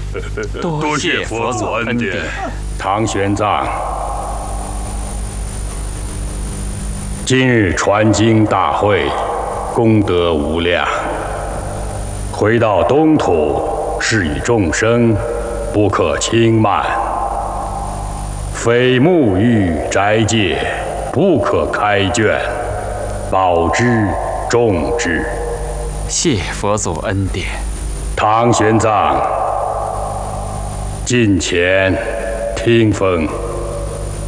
多谢佛祖恩典。 唐玄奘，今日传经大会，功德无量。回到东土，是与众生，不可轻慢。非沐浴斋戒，不可开卷，保之重之。 谢佛祖恩典。 唐玄奘，近前听风。